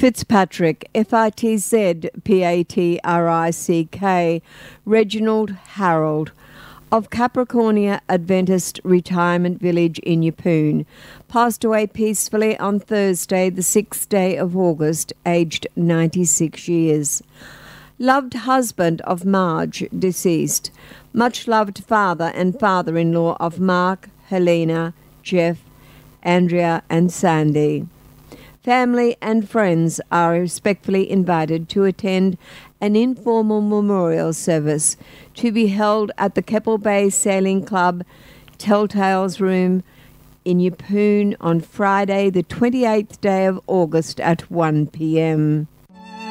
Fitzpatrick, Fitzpatrick, Reginald Harold, of Capricornia Adventist Retirement Village in Yeppoon, passed away peacefully on Thursday, the 6th day of August, aged 96 years. Loved husband of Marge, deceased. Much loved father and father-in-law of Mark, Helena, Jeff, Andrea and Sandy. Family and friends are respectfully invited to attend an informal memorial service to be held at the Keppel Bay Sailing Club Telltales Room in Yeppoon on Friday, the 28th day of August at 1 p.m.